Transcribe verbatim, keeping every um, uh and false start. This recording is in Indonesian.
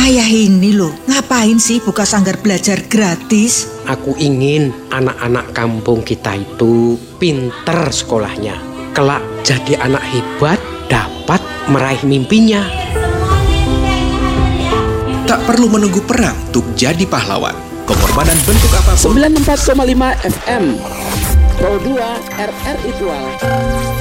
Ayah ini loh, ngapain sih buka sanggar belajar gratis? Aku ingin anak-anak kampung kita itu pinter sekolahnya. Kelak jadi anak hebat, dapat meraih mimpinya. Tak perlu menunggu perang untuk jadi pahlawan. Pengorbanan bentuk apapun. sembilan puluh empat koma lima F M Pro dua R R I Tual.